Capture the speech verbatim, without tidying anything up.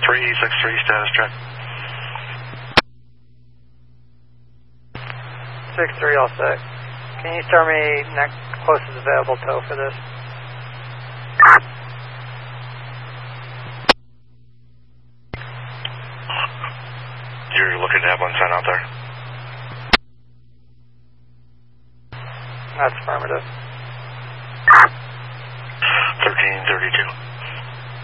three six three, status check. six three, all set. Can you start me next closest available tow for this? You're looking to have one sent out there? That's affirmative.